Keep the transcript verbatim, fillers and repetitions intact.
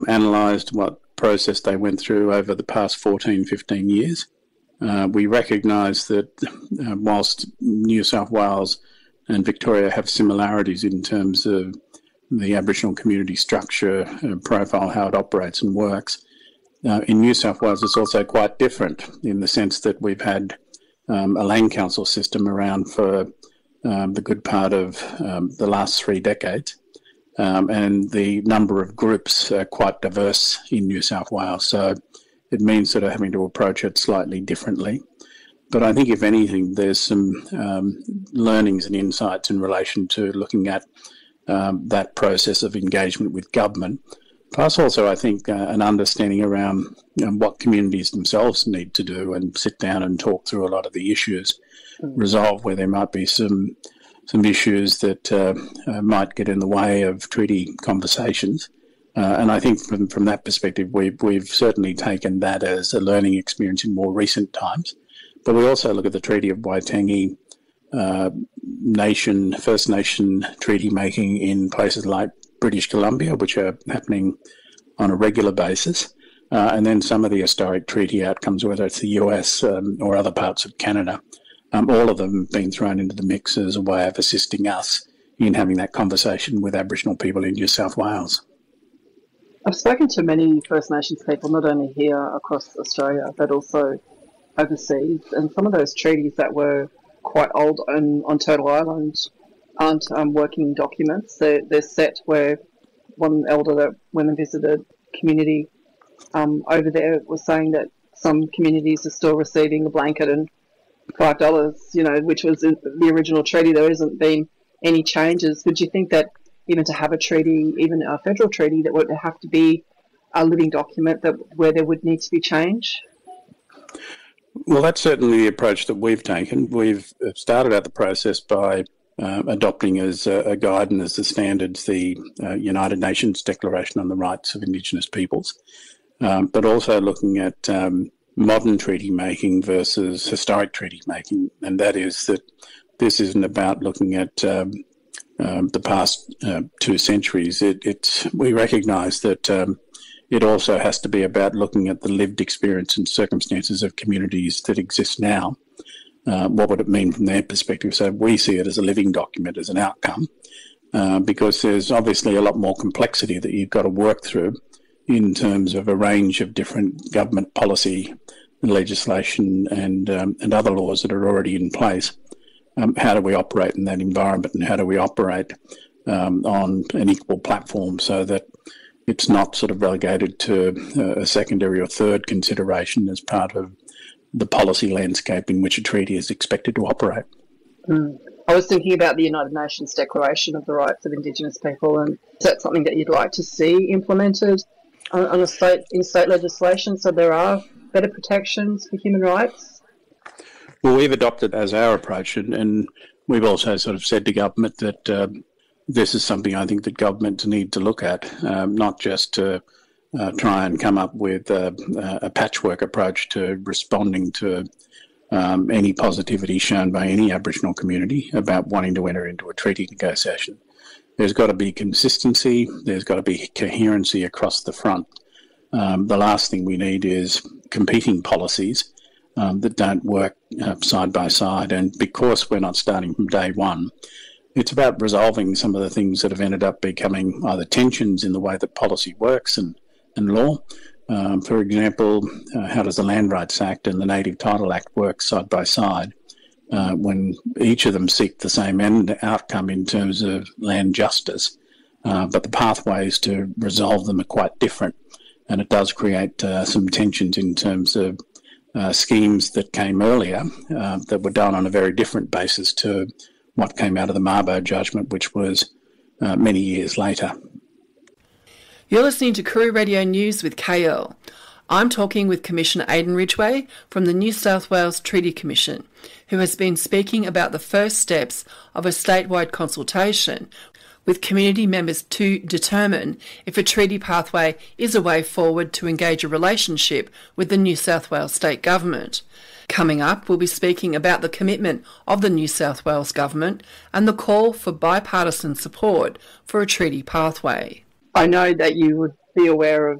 analysed what process they went through over the past fourteen, fifteen years. Uh, we recognise that uh, whilst New South Wales and Victoria have similarities in terms of the Aboriginal community structure, uh, profile, how it operates and works, uh, in New South Wales it's also quite different in the sense that we've had um, a land council system around for um, the good part of um, the last three decades. Um, and the number of groups are quite diverse in New South Wales. So it means sort of having to approach it slightly differently. But I think, if anything, there's some um, learnings and insights in relation to looking at um, that process of engagement with government. Plus also, I think, uh, an understanding around you know, what communities themselves need to do and sit down and talk through a lot of the issues, mm. resolve where there might be some some issues that uh, uh, might get in the way of treaty conversations. Uh, and I think from, from that perspective, we've, we've certainly taken that as a learning experience in more recent times. But we also look at the Treaty of Waitangi, uh, nation, First Nation treaty making in places like British Columbia, which are happening on a regular basis. Uh, and then some of the historic treaty outcomes, whether it's the U S um, or other parts of Canada. Um, all of them have been thrown into the mix as a way of assisting us in having that conversation with Aboriginal people in New South Wales. I've spoken to many First Nations people, not only here across Australia, but also overseas. And some of those treaties that were quite old on, on Turtle Island aren't um, working documents. They're, they're set where one elder that went and visited community um, over there was saying that some communities are still receiving a blanket and five dollars, you know, which was in the original treaty. There hasn't been any changes. Would you think that even to have a treaty, even a federal treaty, that would have to be a living document that where there would need to be change? Well, that's certainly the approach that we've taken. We've started out the process by uh, adopting as a, a guide and as the standards the uh, United Nations Declaration on the Rights of Indigenous Peoples, um, but also looking at um, modern treaty making versus historic treaty making, and that is that this isn't about looking at um, um, the past uh, two centuries. It, it's we recognise that um, it also has to be about looking at the lived experience and circumstances of communities that exist now. Uh, what would it mean from their perspective? So we see it as a living document, as an outcome, uh, because there's obviously a lot more complexity that you've got to work through in terms of a range of different government policy, legislation and um, and other laws that are already in place. Um, how do we operate in that environment, and how do we operate um, on an equal platform so that it's not sort of relegated to a secondary or third consideration as part of the policy landscape in which a treaty is expected to operate? Mm. I was thinking about the United Nations Declaration of the Rights of Indigenous People, and is that something that you'd like to see implemented on, on a state in state legislation so there are better protections for human rights? Well, we've adopted as our approach, and, and we've also sort of said to government that uh, this is something I think that governments need to look at, um, not just to uh, try and come up with a, a patchwork approach to responding to um, any positivity shown by any Aboriginal community about wanting to enter into a treaty negotiation. There's got to be consistency, there's got to be coherency across the front. Um, the last thing we need is competing policies um, that don't work uh, side by side. And because we're not starting from day one, it's about resolving some of the things that have ended up becoming either tensions in the way that policy works and, and law. Um, for example, uh, how does the Land Rights Act and the Native Title Act work side by side uh, when each of them seek the same end outcome in terms of land justice, uh, but the pathways to resolve them are quite different. And it does create uh, some tensions in terms of uh, schemes that came earlier uh, that were done on a very different basis to what came out of the Mabo judgment, which was uh, many years later. You're listening to Koori Radio News with K L. I'm talking with Commissioner Aidan Ridgway from the New South Wales Treaty Commission, who has been speaking about the first steps of a statewide consultation with community members to determine if a treaty pathway is a way forward to engage a relationship with the New South Wales State Government. Coming up, we'll be speaking about the commitment of the New South Wales Government and the call for bipartisan support for a treaty pathway. I know that you would be aware of